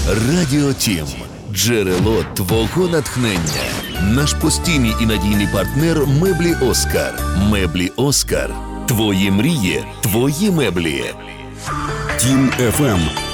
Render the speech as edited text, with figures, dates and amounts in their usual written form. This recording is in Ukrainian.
Радіо Тім. Джерело твого натхнення. Наш постійний і надійний партнер Меблі Оскар. Меблі Оскар. Твої мрії, твої меблі. Тім FM